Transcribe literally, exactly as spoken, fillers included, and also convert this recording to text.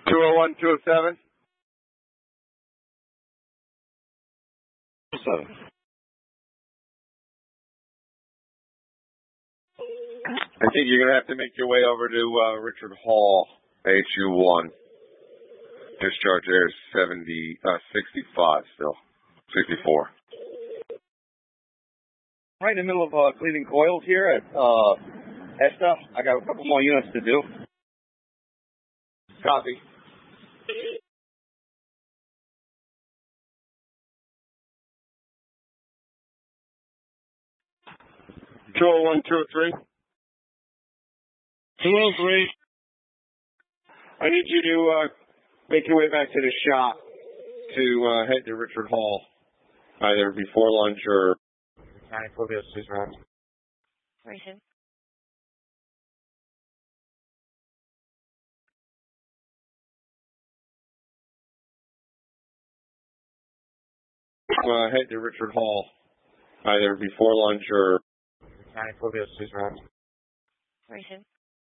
two oh one, two oh seven. Seven. I think you're going to have to make your way over to uh, Richard Hall, H U one. Discharge there is seventy, uh, sixty-five still. sixty-four. Right in the middle of uh, cleaning coils here at uh, ESTA. I got a couple more units to do. Copy. two oh one, two oh three. two oh three. I need you to uh, make your way back to the shop to uh, head to Richard Hall, either before lunch or... County Fluvial Road. Right in. Uh, head to Richard Hall, either before lunch or... County Fluvial Road. Right in.